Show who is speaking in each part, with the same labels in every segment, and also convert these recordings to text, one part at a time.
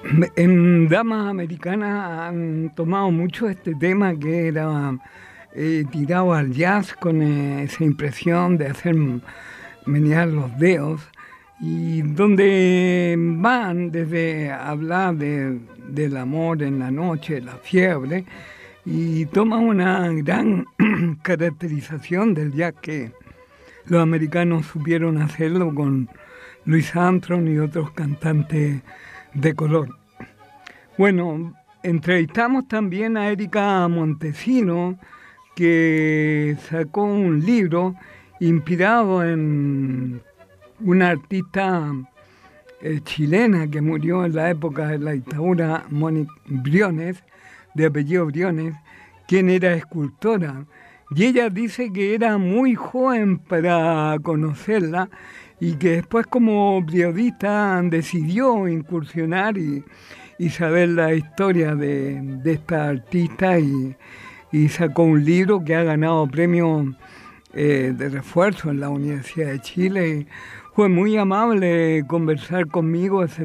Speaker 1: En Damas Americanas han tomado mucho este tema que era tirado al jazz con esa impresión de hacer menear los dedos y donde van desde hablar del amor en la noche, la fiebre, y toman una gran caracterización del jazz que los americanos supieron hacerlo con Louis Armstrong y otros cantantes de color. Bueno, entrevistamos también a Erika Montesino, que sacó un libro inspirado en una artista chilena que murió en la época de la dictadura, Mónica Briones, de apellido Briones, quien era escultora. Y ella dice que era muy joven para conocerla y que después como periodista decidió incursionar y saber la historia de esta artista y sacó un libro que ha ganado premio de refuerzo en la Universidad de Chile. Fue muy amable conversar conmigo ese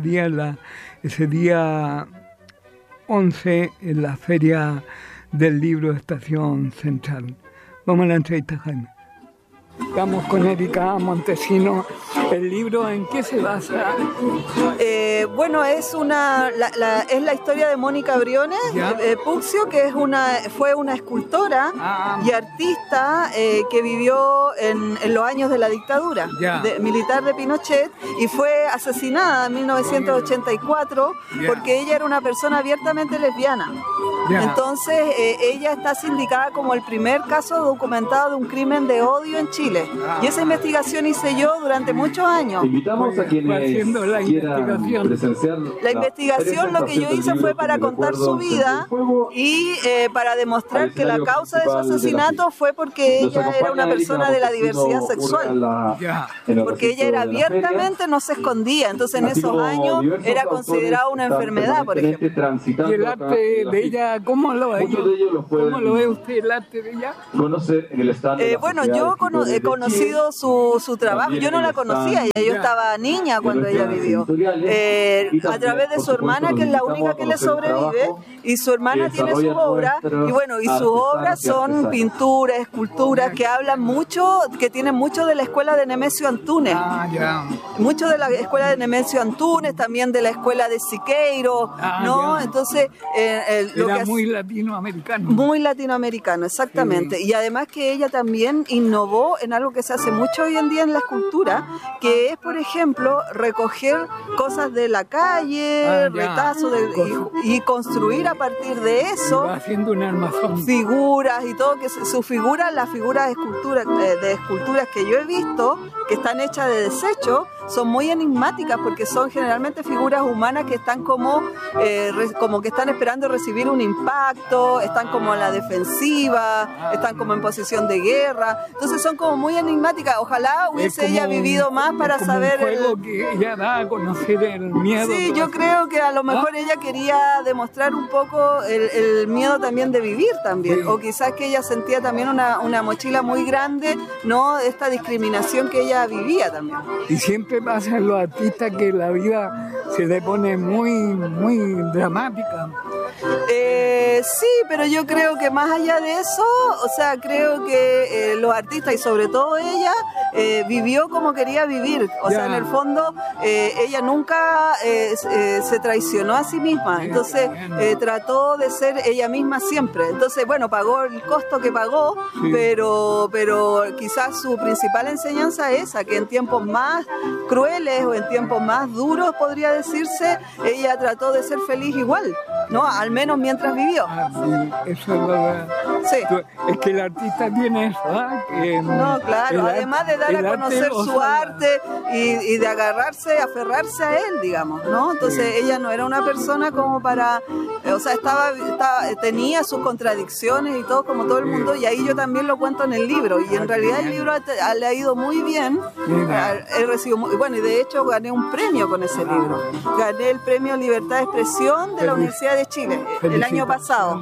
Speaker 1: día 11 en la Feria del Libro de Estación Central. Vamos a la entrevista, Jaime. Estamos con Erika Montesino. ¿El libro en qué se basa?
Speaker 2: Bueno, es la historia de Mónica Briones Puccio, que fue una escultora y artista que vivió en los años de la dictadura militar de Pinochet y fue asesinada en 1984 porque ella era una persona abiertamente lesbiana. Entonces ella está sindicada como el primer caso documentado de un crimen de odio en Chile. Y esa investigación hice yo durante muchos años.
Speaker 3: Invitamos a quienes quieran presenciar
Speaker 2: la investigación. Lo que yo hice fue para contar su vida y para demostrar que la causa de su asesinato fue porque ella era una persona de la diversidad sexual. Porque ella era abiertamente, no se escondía. Entonces en esos años era considerada una enfermedad, por ejemplo.
Speaker 1: ¿Y el arte de ella, cómo lo ve? ¿Cómo lo ve usted el arte de ella?
Speaker 2: Bueno, yo he conocido su trabajo. Yo no la conocía, yo estaba niña cuando ella vivió. A través de su hermana, que es la única que le sobrevive, y su hermana tiene su obra, y bueno, y sus obras son pinturas, esculturas que hablan mucho, que tienen mucho de la escuela de Nemesio Antunes. Mucho de la escuela de Nemesio Antunes, también de la escuela de Siqueiro, ¿no? Entonces,
Speaker 1: era muy latinoamericano.
Speaker 2: Muy latinoamericano, exactamente. Sí. Y además que ella también innovó en algo que se hace mucho hoy en día en la escultura, que es, por ejemplo, recoger cosas de la calle, retazos, y construir a partir de eso,
Speaker 1: haciendo un armazón,
Speaker 2: figuras y todo, que sus figuras, las figuras de esculturas que yo he visto, que están hechas de desecho, son muy enigmáticas porque son generalmente figuras humanas que están como que están esperando recibir un impacto, están como a la defensiva, están como en posición de guerra. Entonces son como muy enigmáticas. Ojalá hubiese ella vivido más para saber
Speaker 1: que ella da a conocer el miedo.
Speaker 2: Sí, yo creo que a lo mejor ella quería demostrar un poco el miedo también de vivir también. Sí. O quizás que ella sentía también una mochila muy grande, ¿no? Esta discriminación que ella vivía también.
Speaker 1: Y siempre pasa en los artistas que la vida se le pone muy, muy dramática.
Speaker 2: Sí, pero yo creo que más allá de eso, o sea, creo que los artistas y sobre todo ella vivió como quería vivir. O sea, en el fondo ella nunca se traicionó a sí misma. Entonces trató de ser ella misma siempre. Entonces, bueno, pagó el costo que pagó, pero quizás su principal enseñanza es esa, que en tiempos más crueles o en tiempos más duros, podría decirse, ella trató de ser feliz igual, ¿no? Al menos mientras vivió.
Speaker 1: Sí, eso es verdad.
Speaker 2: Sí.
Speaker 1: Es que el artista tiene eso,
Speaker 2: no, claro, además de dar a conocer su arte y de aferrarse a él, digamos, ¿no? Entonces ella no era una persona como para, o sea, tenía sus contradicciones y todo, como todo el mundo, y ahí yo también lo cuento en el libro, y en realidad el libro le ha ido muy bien. He recibido bueno, y de hecho gané un premio con ese libro. Gané el premio Libertad de Expresión de la Universidad de Chile el año pasado.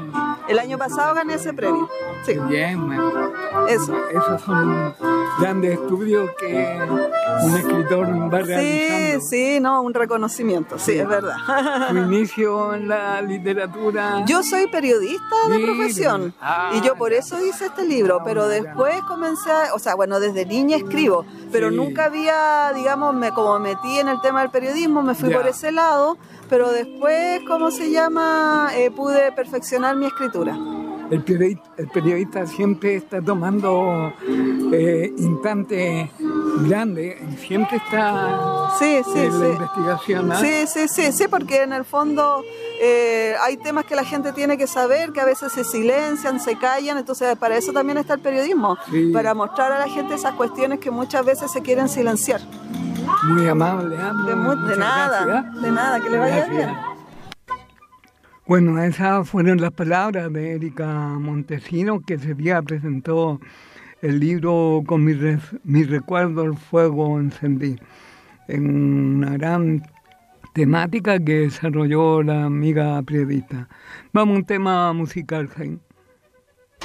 Speaker 2: El año pasado gané ese premio. Sí.
Speaker 1: Bien,
Speaker 2: eso.
Speaker 1: Esos son grandes estudios que un escritor va realizando.
Speaker 2: Sí, no, un reconocimiento, sí, es verdad.
Speaker 1: ¿Tu inicio en la literatura?
Speaker 2: Yo soy periodista de profesión y yo por eso hice este libro, pero después comencé desde niña escribo, pero nunca había, digamos, como metí en el tema del periodismo, me fui por ese lado, pero después, pude perfeccionar mi escritura.
Speaker 1: El periodista siempre está tomando instantes grandes, siempre está en la investigación. ¿Eh?
Speaker 2: Sí, porque en el fondo hay temas que la gente tiene que saber, que a veces se silencian, se callan, entonces para eso también está el periodismo, para mostrar a la gente esas cuestiones que muchas veces se quieren silenciar.
Speaker 1: Muy amable,
Speaker 2: de nada, que le vaya bien.
Speaker 1: Bueno, esas fueron las palabras de Erika Montesino, que ese día presentó el libro Con mis recuerdos, el fuego encendí, en una gran temática que desarrolló la amiga periodista. Vamos a un tema musical, Jaime.